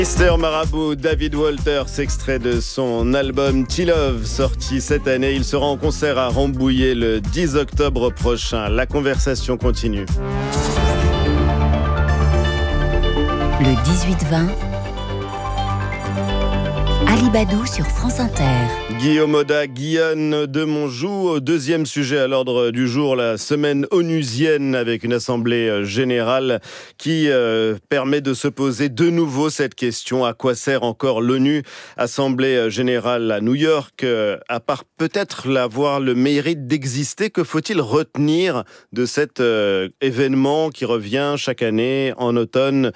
Mister Marabout, David Walters, extrait de son album T-Love, sorti cette année. Il sera en concert à Rambouillet le 10 octobre prochain. La conversation continue. Le 18-20, Ali Badou sur France Inter. Guillaume Oda, Guyane de Monjou. Deuxième sujet à l'ordre du jour, la semaine onusienne avec une assemblée générale qui permet de se poser de nouveau cette question. À quoi sert encore l'ONU? Assemblée générale à New York, à part peut-être avoir le mérite d'exister, que faut-il retenir de cet événement qui revient chaque année en automne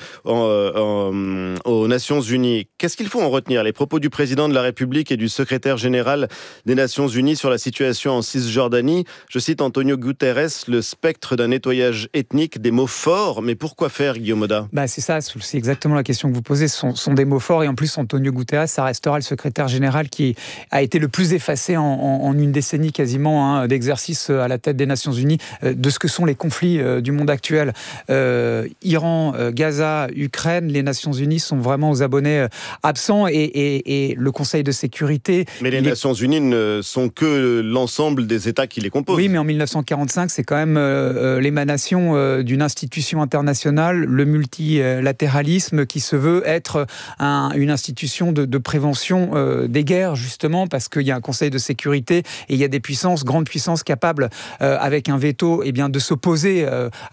aux Nations Unies? Qu'est-ce qu'il faut en retenir? Les propos du président de la République et du secrétaire général des Nations Unies sur la situation en Cisjordanie. Je cite Antonio Guterres, le spectre d'un nettoyage ethnique, des mots forts. Mais pourquoi faire, Guillaume Oda? C'est ça, c'est exactement la question que vous posez. Ce sont des mots forts et en plus, Antonio Guterres, ça restera le secrétaire général qui a été le plus effacé en une décennie quasiment d'exercice à la tête des Nations Unies de ce que sont les conflits du monde actuel. Iran, Gaza, Ukraine, les Nations Unies sont vraiment aux abonnés absents et le Conseil de sécurité... Mais les Nations Unies ne sont que l'ensemble des États qui les composent. Oui, mais en 1945, c'est quand même l'émanation d'une institution internationale, le multilatéralisme, qui se veut être une institution de prévention des guerres, justement, parce qu'il y a un Conseil de sécurité et il y a des puissances, grandes puissances capables, avec un veto, de s'opposer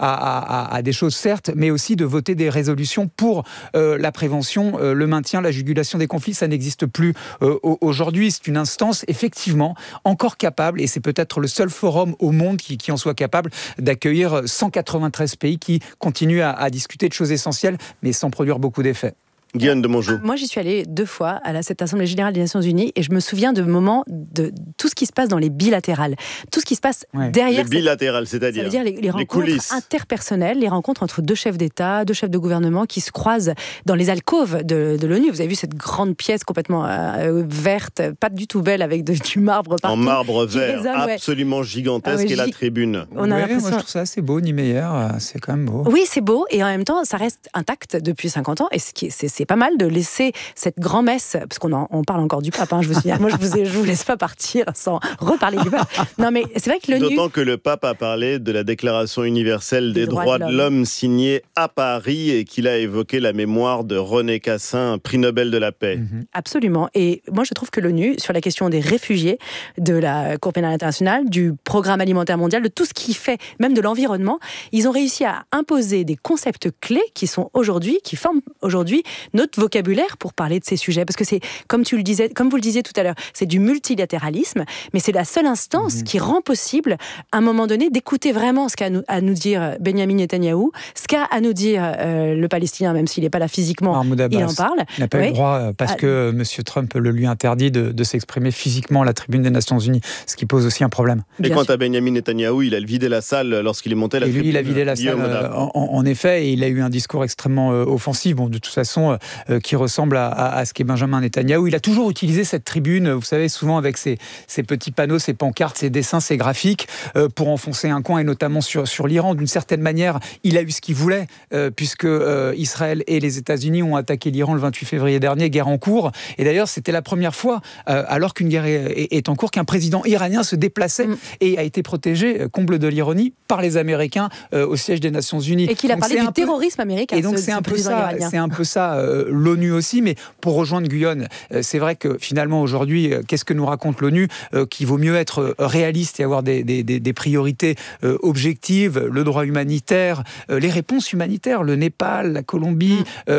à des choses, certes, mais aussi de voter des résolutions pour la prévention, le maintien, la jugulation des conflits. Ça n'existe plus aujourd'hui. C'est une instance, effectivement, encore capable, et c'est peut-être le seul forum au monde qui en soit capable, d'accueillir 193 pays qui continuent à discuter de choses essentielles, mais sans produire beaucoup d'effets. Guyane de Monjou. Moi, j'y suis allée 2 fois à cette Assemblée Générale des Nations Unies et je me souviens de moments de tout ce qui se passe dans les bilatérales. Tout ce qui se passe derrière... Les bilatérales, c'est-à-dire ça veut dire les rencontres interpersonnelles, les rencontres entre 2 chefs d'État, 2 chefs de gouvernement qui se croisent dans les alcôves de l'ONU. Vous avez vu cette grande pièce complètement verte, pas du tout belle, avec du marbre partout. En marbre vert, absolument gigantesque, et la tribune. Moi, je trouve ça assez beau, Niemeyer, c'est quand même beau. Oui, c'est beau, et en même temps, ça reste intact depuis 50 ans, et c'est pas mal de laisser cette grand-messe, parce qu'on parle encore du pape, je vous signale. Moi, je vous laisse pas partir sans reparler du pape. Non, mais c'est vrai que l'ONU... D'autant que le pape a parlé de la Déclaration universelle des droits de l'homme signée à Paris et qu'il a évoqué la mémoire de René Cassin, prix Nobel de la paix. Absolument. Et moi, je trouve que l'ONU, sur la question des réfugiés, de la Cour pénale internationale, du programme alimentaire mondial, de tout ce qui fait, même de l'environnement, ils ont réussi à imposer des concepts clés qui forment aujourd'hui notre vocabulaire pour parler de ces sujets. Parce que c'est, comme vous le disiez tout à l'heure, c'est du multilatéralisme, mais c'est la seule instance qui rend possible, à un moment donné, d'écouter vraiment ce qu'a à nous dire Benyamin Netanyahou, ce qu'a à nous dire le Palestinien, même s'il n'est pas là physiquement, Mahmoud Abbas, il en parle. Il n'a pas eu le droit, parce que M. Trump le lui interdit de s'exprimer physiquement à la tribune des Nations Unies, ce qui pose aussi un problème. Et quant à Benyamin Netanyahou, il a vidé la salle lorsqu'il est monté à la tribune. Lui, il a vidé la salle, en effet, et il a eu un discours extrêmement offensif, de toute façon, qui ressemble à ce qu'est Benjamin Netanyahou. Il a toujours utilisé cette tribune, vous savez, souvent avec ses petits panneaux, ses pancartes, ses dessins, ses graphiques, pour enfoncer un coin, et notamment sur l'Iran. D'une certaine manière, il a eu ce qu'il voulait, puisque Israël et les États-Unis ont attaqué l'Iran le 28 février dernier, guerre en cours. Et d'ailleurs, c'était la première fois, alors qu'une guerre est en cours, qu'un président iranien se déplaçait et a été protégé, comble de l'ironie, par les Américains au siège des Nations Unies. Et qu'il a parlé du terrorisme américain. Et donc c'est un peu ça, l'ONU aussi. Mais pour rejoindre Guyane, c'est vrai que finalement aujourd'hui, qu'est-ce que nous raconte l'ONU, qu'il vaut mieux être réaliste et avoir des priorités objectives, le droit humanitaire, les réponses humanitaires, le Népal, la Colombie,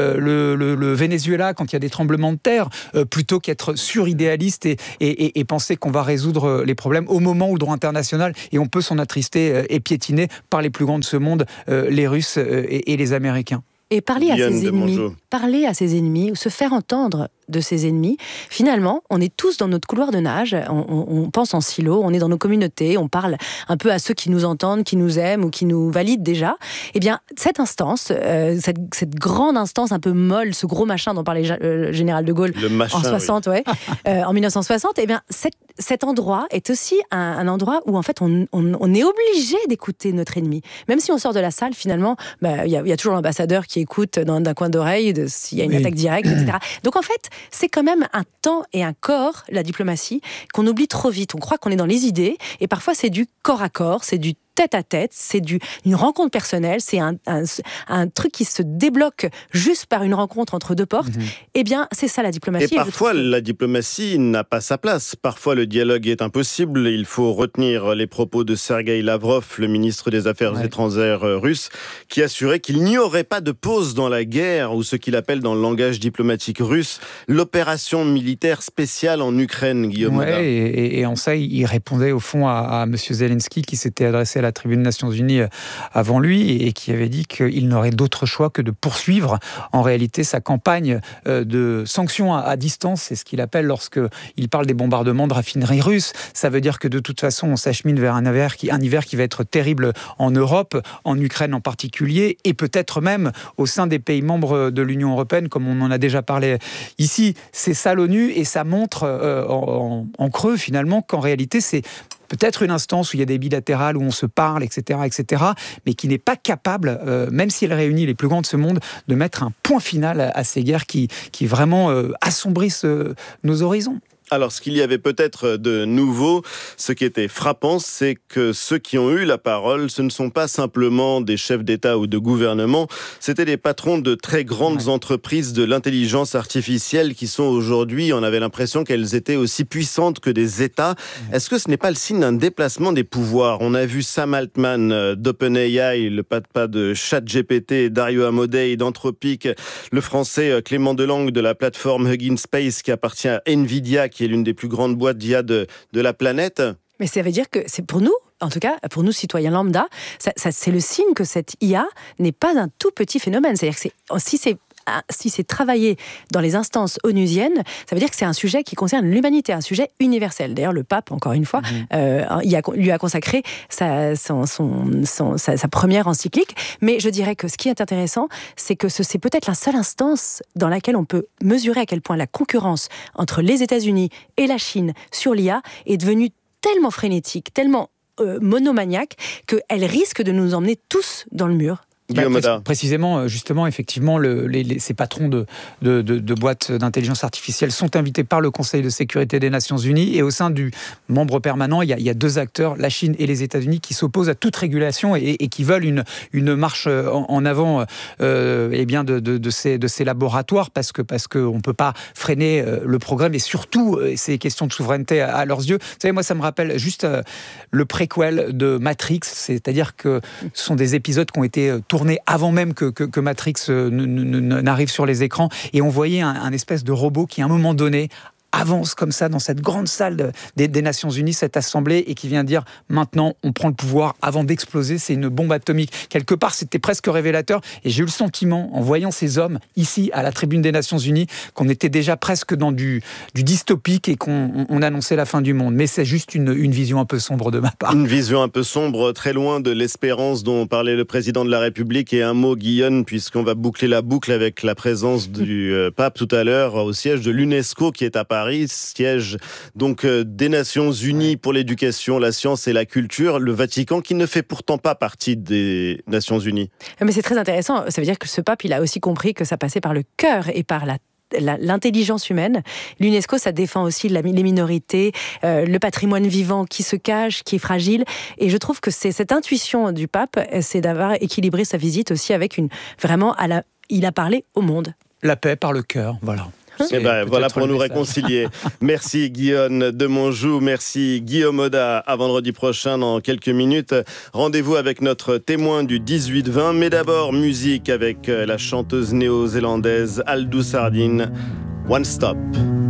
le Venezuela quand il y a des tremblements de terre, plutôt qu'être suridéaliste et penser qu'on va résoudre les problèmes au moment où le droit international, et on peut s'en attrister, est piétiné par les plus grands de ce monde, les Russes et les Américains. Et parler à ses ennemis, ou se faire entendre de ses ennemis. Finalement, on est tous dans notre couloir de nage, on pense en silo, on est dans nos communautés, on parle un peu à ceux qui nous entendent, qui nous aiment ou qui nous valident déjà. Eh bien, cette instance, cette grande instance un peu molle, ce gros machin dont parlait général de Gaulle machin, en 60, oui. En 1960, eh bien, cet endroit est aussi un endroit où en fait on est obligé d'écouter notre ennemi. Même si on sort de la salle, finalement, il y a toujours l'ambassadeur qui écoute d'un coin d'oreille s'il y a une attaque directe, etc. Donc en fait, c'est quand même un temps et un corps, la diplomatie, qu'on oublie trop vite. On croit qu'on est dans les idées, et parfois c'est du corps à corps, c'est du tête à tête, c'est une rencontre personnelle, c'est un truc qui se débloque juste par une rencontre entre deux portes. Eh bien, c'est ça la diplomatie. Et parfois, la diplomatie n'a pas sa place. Parfois, le dialogue est impossible. Il faut retenir les propos de Sergueï Lavrov, le ministre des Affaires étrangères russe, qui assurait qu'il n'y aurait pas de pause dans la guerre, ou ce qu'il appelle dans le langage diplomatique russe, l'opération militaire spéciale en Ukraine, Guillaume. Et en ça, il répondait au fond à M. Zelensky, qui s'était adressé à la tribune des Nations Unies avant lui et qui avait dit qu'il n'aurait d'autre choix que de poursuivre en réalité sa campagne de sanctions à distance. C'est ce qu'il appelle lorsqu'il parle des bombardements de raffineries russes. Ça veut dire que de toute façon, on s'achemine vers un hiver qui va être terrible en Europe, en Ukraine en particulier, et peut-être même au sein des pays membres de l'Union européenne, comme on en a déjà parlé ici. C'est ça l'ONU, et ça montre en creux finalement qu'en réalité c'est peut-être une instance où il y a des bilatérales, où on se parle, etc., mais qui n'est pas capable, même si elle réunit les plus grands de ce monde, de mettre un point final à ces guerres qui vraiment assombrissent nos horizons. Alors, ce qu'il y avait peut-être de nouveau, ce qui était frappant, c'est que ceux qui ont eu la parole, ce ne sont pas simplement des chefs d'État ou de gouvernement, c'était des patrons de très grandes entreprises de l'intelligence artificielle qui sont aujourd'hui, on avait l'impression qu'elles étaient aussi puissantes que des États. Est-ce que ce n'est pas le signe d'un déplacement des pouvoirs ? On a vu Sam Altman d'OpenAI, le papa de ChatGPT, Dario Amodei d'Anthropic, le français Clément Delangue de la plateforme Hugging Space qui appartient à Nvidia, qui est l'une des plus grandes boîtes d'IA de la planète. Mais ça veut dire que c'est pour nous, en tout cas pour nous citoyens lambda, c'est le signe que cette IA n'est pas un tout petit phénomène. C'est-à-dire que si c'est travaillé dans les instances onusiennes, ça veut dire que c'est un sujet qui concerne l'humanité, un sujet universel. D'ailleurs, le pape, encore une fois, lui a consacré sa première encyclique. Mais je dirais que ce qui est intéressant, c'est que c'est peut-être la seule instance dans laquelle on peut mesurer à quel point la concurrence entre les États-Unis et la Chine sur l'IA est devenue tellement frénétique, tellement monomaniaque, qu'elle risque de nous emmener tous dans le mur. Précisément, justement, effectivement, ces patrons de boîtes d'intelligence artificielle sont invités par le Conseil de sécurité des Nations Unies, et au sein du membre permanent, il y a deux acteurs, la Chine et les États-Unis, qui s'opposent à toute régulation et qui veulent une marche en avant de ces laboratoires, parce qu'on ne peut pas freiner le progrès, mais surtout ces questions de souveraineté à leurs yeux. Vous savez, moi, ça me rappelle juste le préquel de Matrix, c'est-à-dire que ce sont des épisodes qui ont été tourné avant même que Matrix n'arrive sur les écrans, et on voyait un espèce de robot qui à un moment donné avance comme ça dans cette grande salle des Nations Unies, cette assemblée, et qui vient dire maintenant on prend le pouvoir avant d'exploser, c'est une bombe atomique. Quelque part c'était presque révélateur, et j'ai eu le sentiment en voyant ces hommes ici à la tribune des Nations Unies qu'on était déjà presque dans du dystopique et qu'on annonçait la fin du monde. Mais c'est juste une vision un peu sombre de ma part. Une vision un peu sombre, très loin de l'espérance dont parlait le président de la République. Et un mot, Guillaume, puisqu'on va boucler la boucle avec la présence du pape tout à l'heure au siège de l'UNESCO qui est à Paris, siège donc des Nations Unies pour l'éducation, la science et la culture, le Vatican qui ne fait pourtant pas partie des Nations Unies. Mais c'est très intéressant, ça veut dire que ce pape, il a aussi compris que ça passait par le cœur et par l'intelligence humaine. L'UNESCO, ça défend aussi les minorités, le patrimoine vivant qui se cache, qui est fragile. Et je trouve que c'est cette intuition du pape, c'est d'avoir équilibré sa visite aussi avec il a parlé au monde. La paix par le cœur, voilà. Et voilà pour nous réconcilier. Merci Guillaume de Monjou, merci Guillaume Oda. À vendredi prochain dans quelques minutes. Rendez-vous avec notre témoin du 18-20. Mais d'abord, musique avec la chanteuse néo-zélandaise Aldous Harding. One Stop.